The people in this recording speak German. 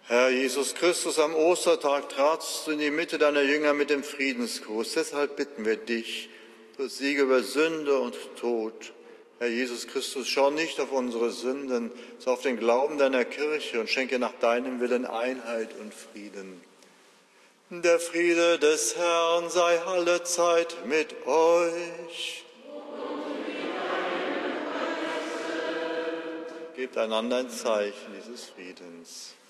Herr Jesus Christus, am Ostertag tratst du in die Mitte deiner Jünger mit dem Friedensgruß. Deshalb bitten wir dich, du Sieg über Sünde und Tod. Herr Jesus Christus, schau nicht auf unsere Sünden, sondern auf den Glauben deiner Kirche und schenke nach deinem Willen Einheit und Frieden. Der Friede des Herrn sei allezeit mit euch. Gebt einander ein Zeichen dieses Friedens.